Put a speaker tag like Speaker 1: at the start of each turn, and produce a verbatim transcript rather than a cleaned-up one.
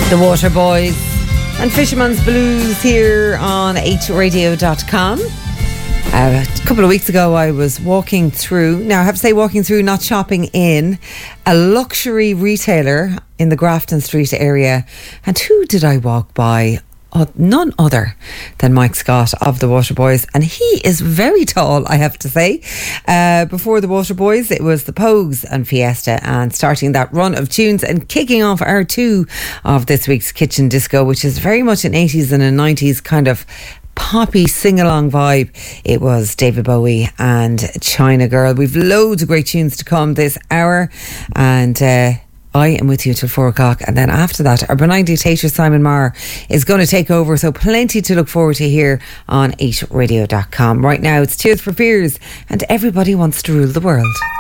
Speaker 1: The Waterboys and Fisherman's Blues here on eight radio dot com. Uh, a couple of weeks ago I was walking through, now I have to say walking through, not shopping in, a luxury retailer in the Grafton Street area. And who did I walk by? Oh, none other than Mike Scott of the Waterboys, and he is very tall, I have to say. Uh, before the Waterboys, it was the Pogues and Fiesta, and starting that run of tunes and kicking off hour two of this week's Kitchen Disco, which is very much an eighties and a nineties kind of poppy sing-along vibe. It was David Bowie and China Girl. We've loads of great tunes to come this hour, and uh I am with you till four o'clock, and then after that our benign dictator Simon Marr is going to take over, so plenty to look forward to here on eight radio dot com. Right now it's Tears for Fears and Everybody Wants to Rule the World.